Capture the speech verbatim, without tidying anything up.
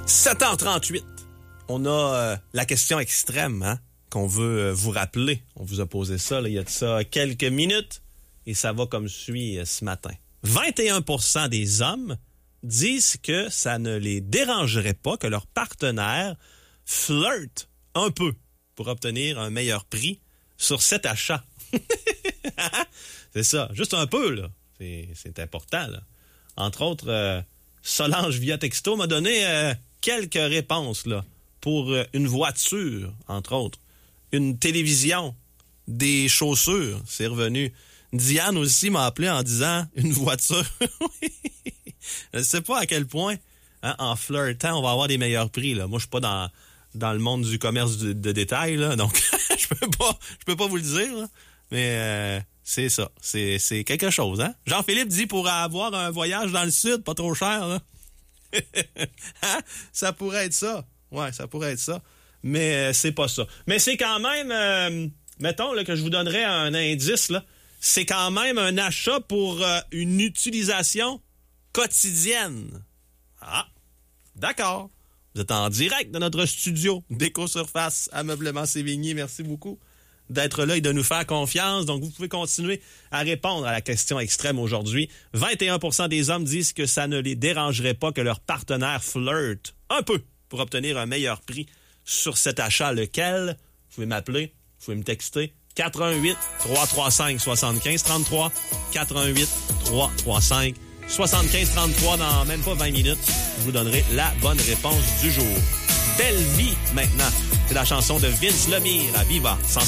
sept heures trente-huit. On a euh, la question extrême hein, qu'on veut euh, vous rappeler. On vous a posé ça là, il y a de ça quelques minutes et ça va comme suit euh, ce matin. vingt et un pour cent des hommes disent que ça ne les dérangerait pas que leur partenaire flirte un peu pour obtenir un meilleur prix sur cet achat. C'est ça, juste un peu, là. C'est, c'est important, là. Entre autres, euh, Solange via texto m'a donné euh, quelques réponses, là, pour euh, une voiture, entre autres, une télévision, des chaussures, c'est revenu. Diane aussi m'a appelé en disant une voiture. Je ne sais pas à quel point, hein, en flirtant, on va avoir des meilleurs prix, là. Moi, je suis pas dans, dans le monde du commerce de, de détail, là, donc je peux pas, je peux pas vous le dire, là. Mais euh, c'est ça, c'est, c'est quelque chose, hein? Jean-Philippe dit pour avoir un voyage dans le sud, pas trop cher, là. Hein? Ça pourrait être ça. Ouais, ça pourrait être ça. Mais euh, c'est pas ça. Mais c'est quand même, euh, mettons là, que je vous donnerais un indice, là. C'est quand même un achat pour euh, une utilisation quotidienne. Ah, d'accord. Vous êtes en direct de notre studio d'Éco-Surface Ameublement Sévigny. Merci beaucoup d'être là et de nous faire confiance. Donc, vous pouvez continuer à répondre à la question extrême aujourd'hui. vingt et un pour cent des hommes disent que ça ne les dérangerait pas que leur partenaire flirte un peu pour obtenir un meilleur prix sur cet achat. Lequel? Vous pouvez m'appeler, vous pouvez me texter. quatre un huit, trois trois cinq, sept cinq trois trois. quatre un huit, trois trois cinq, sept cinq trois trois. Dans même pas vingt minutes, je vous donnerai la bonne réponse du jour. Belle vie, maintenant. C'est la chanson de Vince Lemire à Viva cent cinq.